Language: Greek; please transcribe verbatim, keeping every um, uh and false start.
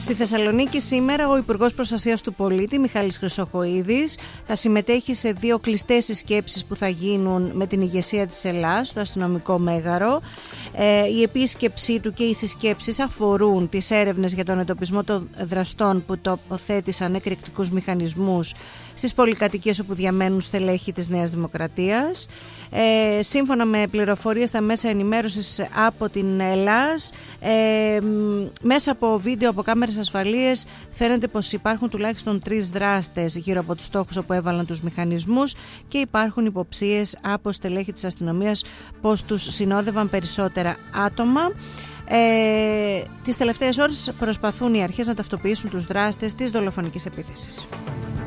Στη Θεσσαλονίκη σήμερα ο Υπουργός Προστασίας του Πολίτη Μιχάλης Χρυσοχοΐδης θα συμμετέχει σε δύο κλειστές συσκέψεις που θα γίνουν με την ηγεσία της Ελλάς στο αστυνομικό μέγαρο. Ε, η επίσκεψή του και οι συσκέψεις αφορούν τις έρευνες για τον εντοπισμό των δραστών που τοποθέτησαν εκρηκτικούς μηχανισμούς στις πολυκατοικίες όπου διαμένουν στελέχη της Νέας Δημοκρατίας. Ε, σύμφωνα με πληροφορίες στα μέσα ενημέρωσης από την Ελλάς, ε, μέσα από βίντεο από κάμερες ασφαλείας φαίνεται πως υπάρχουν τουλάχιστον τρεις δράστες γύρω από τους στόχους όπου έβαλαν τους μηχανισμούς και υπάρχουν υποψίες από στελέχη της αστυνομίας πως τους συνόδευαν περισσότερα άτομα. Ε, τις τελευταίες ώρες προσπαθούν οι αρχές να ταυτοποιήσουν τους δράστες της δολοφονικής επίθεσης.